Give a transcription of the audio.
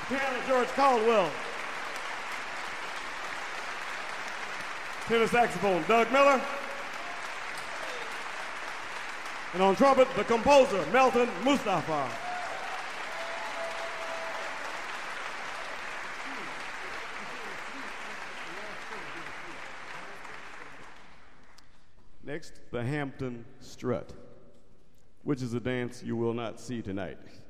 Piano, George Caldwell. Tenor saxophone, Doug Miller. And on trumpet, the composer, Melton Mustafa. Next, the Hampton Strut, which is a dance you will not see tonight.